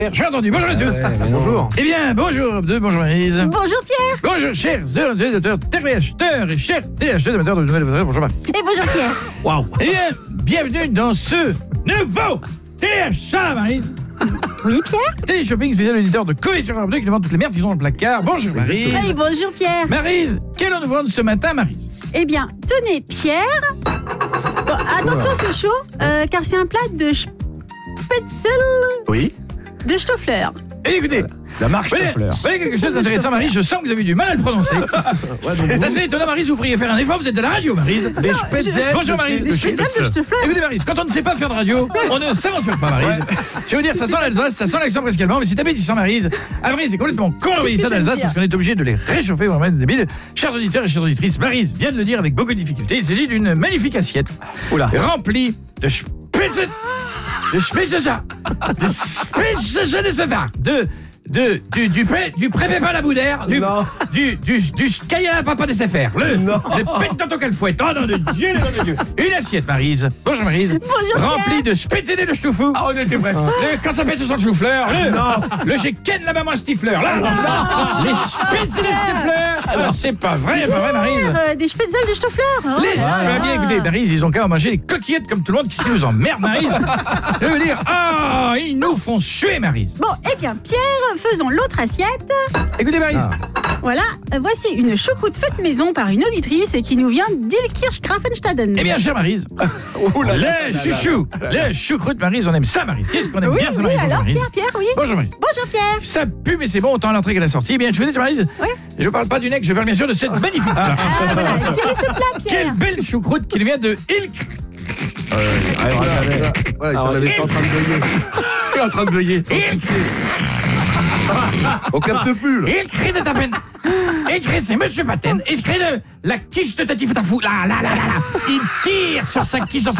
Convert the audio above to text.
J'ai entendu, bonjour à tous. Bonjour. Eh bien, bonjour Abdou, bonjour Maryse. Bonjour Pierre. Bonjour chers auditeurs, téléacheteurs et chers téléacheteurs de de nouvelles bonjour Maryse. Et bonjour Pierre. Waouh. Eh bien, bienvenue dans ce nouveau téléachat Maryse. Oui Pierre. Téléshopping spécial auditeur de Cohésion Abdou qui nous vend toutes les merdes qu'ils ont dans le placard. Bonjour Maryse. Oui, bonjour Pierre. Maryse, qu'allons-nous vendre ce matin Maryse? Eh bien, tenez Pierre. Bon, attention c'est chaud, car c'est un plat de Spätzle Oui. de Stoffler. Et écoutez, La marque Stoffler. vous voyez quelque chose d'intéressant Maryse, je sens que vous avez du mal à le prononcer. C'est assez étonnant Maryse, vous pourriez faire un effort, vous êtes à la radio Maryse. Des Spätzle. Bonjour Maryse. Des Spätzle de Stoffler. Écoutez Maryse, quand on ne sait pas faire de radio, on ne s'aventure pas Maryse. Je vais vous dire, ça sent l'Alsace, ça sent l'accent presque allemand, mais si t'habites ici Maryse, Maryse c'est complètement con d'envoyer ça d'Alsace parce qu'on est obligé de les réchauffer vraiment débile. Chers auditeurs et chères auditrices, Maryse vient de le dire avec beaucoup de difficulté, il s'agit d'une magnifique assiette remplie de Spätzle, de du préfet à la boudère, du Skaya papa de SFR, le pète dans ton calfouette. Oh non de Dieu, de Dieu. Une assiette Maryse. Bonjour Maryse. Bonjour, remplie de Spätzle de Stouffou. Ah, on était presque. Quand ça fait ce chou-fleur, le j'ai ken la maman Stifler. Les Spätzle de Stifler. C'est pas vrai Maryse. Des Spätzle de Stoffler. Bien écoutez Maryse, ils ont qu'à manger les coquillettes comme tout le monde qui nous emmerde Maryse. Je veux dire, ils nous font suer Maryse. Bon, eh bien Pierre, faisons l'autre assiette. Écoutez Maryse. Voilà, voici une choucroute faite maison par une auditrice et qui nous vient d'Ilkirch-Grafenstaden. Eh bien, chère Maryse, les choucroutes Maryse, on aime ça Maryse. Qu'est-ce qu'on aime bien ça Maryse? Alors Maryse. Pierre, oui. Bonjour Maryse. Bonjour Pierre. Ça pue mais c'est bon autant à l'entrée qu'à la sortie. Eh bien, je vous dis Maryse, je parle pas du nec, je parle bien sûr de cette magnifique. Voilà. Quel est ce plat Pierre? Quelle belle choucroute qui nous vient de Ilk. Voilà, il est en train de beuiller. Il est en train de beuiller. On capte plus, là. Il crie de ta peine. Il crie, c'est Monsieur Paten. Il crie de la quiche de Tati Fatafou. Là. Il tire sur sa quiche dans sa